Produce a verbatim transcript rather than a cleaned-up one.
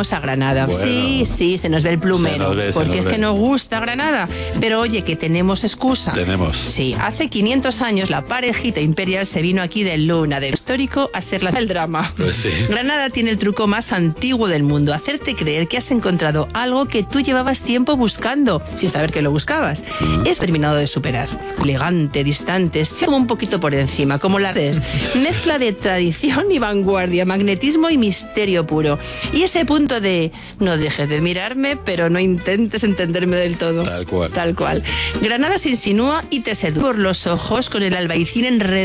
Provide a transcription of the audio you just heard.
iremos a Granada. Bueno, sí, sí, se nos ve el plumero, se nos ve, se porque nos es ve. que nos gusta Granada. Pero oye, que tenemos excusa. Tenemos. Sí, hace quinientos años la parejita imperial se vino aquí de Luna, de histórico, a ser la del drama. Pues sí. Granada tiene el truco más antiguo del mundo, hacerte creer que has encontrado algo que tú llevabas tiempo buscando, sin saber que lo buscabas. Mm. Es terminado de superar. Elegante, distante, sí, como un poquito por encima, como la res. Mezcla de tradición y vanguardia, magnetismo y misterio puro. Y ese punto de no dejes de mirarme, pero no intentes entenderme del todo. Tal cual. Tal cual. Granada se insinúa y te seduce por los ojos con el albaicín enredado